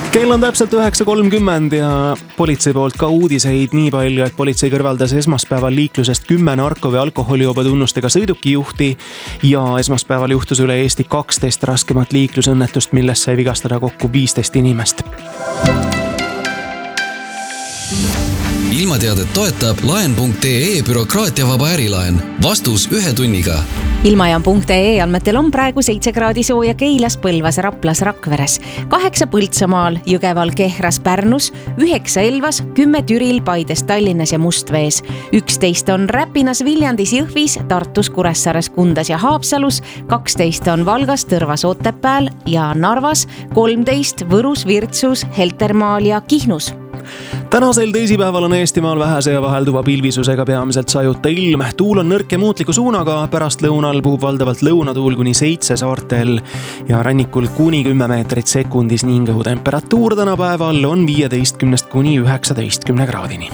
Kell on täpselt 9.30 ja politsei poolt ka uudiseid nii palju, et politsei kõrvaldas esmaspäeval liiklusest 10 narko- või alkoholijobe tunnustega sõidukijuhti ja esmaspäeval juhtus üle Eesti 12 raskemat liiklusõnnetust, millest sai vigastada kokku 15 inimest. Ilmateadet toetab laen.ee bürokraatiavaba ärilaen. Vastus 1 tunniga. Ilmajaam.ee andmetel on praegu 7 kraadi sooja Keilas, Põlvas, Raplas, Rakveres, 8 Põltsamaal, Jõgeval, Kehras, Pärnus, 9 Elvas, 10 Türil, Paides, Tallinnas ja Mustvees, 11 on Räpinas, Viljandis, Jõhvis, Tartus, Kuressaares, Kundas ja Haapsalus, 12 on Valgas, Tõrvas, Otepääl ja Narvas, 13 Võrus, Virtsus, Heltermaal ja Kihnus. Tänasel teisipäeval on Eestimaal vähese ja vahelduva pilvisusega peamiselt sajuta ilm. Tuul on nõrk ja muutliku suunaga, pärast lõunal puhub valdavalt lõunatuul kuni 7 saartel ja rannikul kuni 10 meetrit sekundis ning õhutemperatuur tänapäeval on 15 kuni 19 kraadini.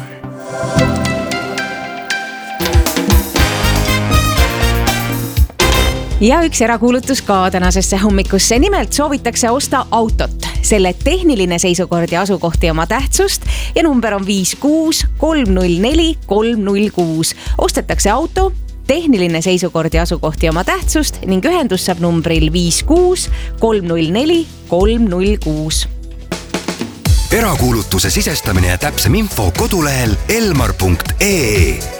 Ja üks erakuulutus ka tänasesse hommikusse. Nimelt soovitakse osta autot. Selle tehniline seisukord ja asukoht ja oma tähtsust ja number on 56 304 306. Ostetakse auto, tehniline seisukord ja asukoht ja oma tähtsust ning ühendus saab numbril 56 304 306. Erakuulutuse sisestamine ja täpsem info kodulehel elmar.ee.